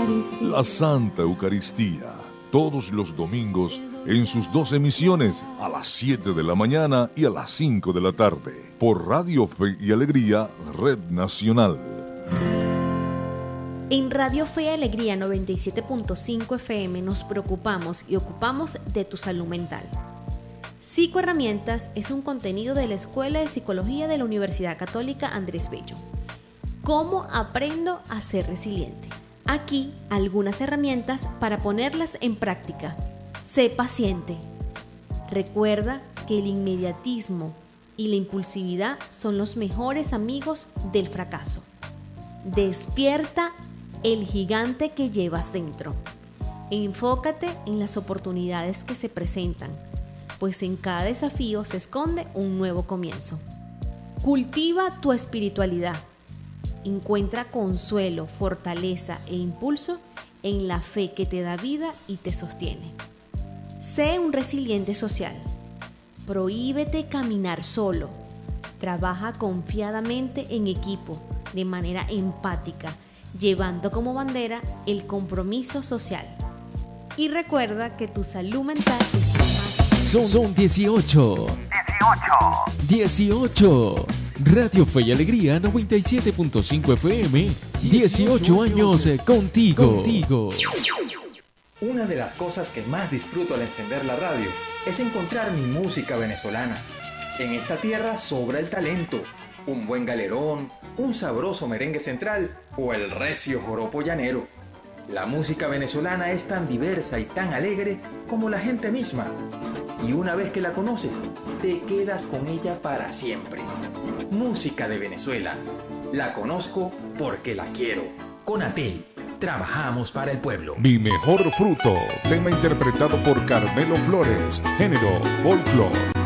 La Santa Eucaristía, todos los domingos en sus 2 emisiones, a las 7 de la mañana y a las 5 de la tarde, por Radio Fe y Alegría, Red Nacional. En Radio Fe y Alegría 97.5 FM nos preocupamos y ocupamos de tu salud mental. Psicoherramientas es un contenido de la Escuela de Psicología de la Universidad Católica Andrés Bello. ¿Cómo aprendo a ser resiliente? Aquí algunas herramientas para ponerlas en práctica. Sé paciente. Recuerda que el inmediatismo y la impulsividad son los mejores amigos del fracaso. Despierta el gigante que llevas dentro. Enfócate en las oportunidades que se presentan, pues en cada desafío se esconde un nuevo comienzo. Cultiva tu espiritualidad. Encuentra consuelo, fortaleza e impulso en la fe que te da vida y te sostiene. Sé un resiliente social. Prohíbete caminar solo. Trabaja confiadamente en equipo, de manera empática, llevando como bandera el compromiso social. Y recuerda que tu salud mental es más. Son 18. 18. Radio Fe y Alegría 97.5 FM. 18 años contigo. Una de las cosas que más disfruto al encender la radio es encontrar mi música venezolana. En esta tierra sobra el talento, un buen galerón, un sabroso merengue central o el recio joropo llanero. La música venezolana es tan diversa y tan alegre como la gente misma. Y una vez que la conoces, te quedas con ella para siempre. Música de Venezuela. La conozco porque la quiero. Conatel. Trabajamos para el pueblo. Mi mejor fruto, tema interpretado por Carmelo Flores, género folclore.